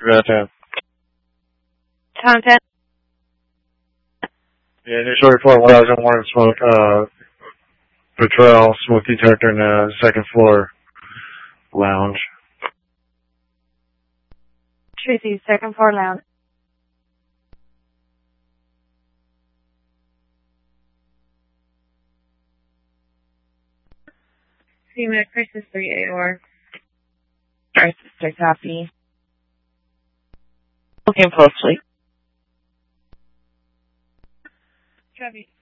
About that. Tom 10. Yeah, initial report 1001 smoke, patrol, smoke detector in the second floor lounge. Tracy, second floor lounge. FEMA Crisis 3 AOR. Our sister copy. Looking closely. Chevy.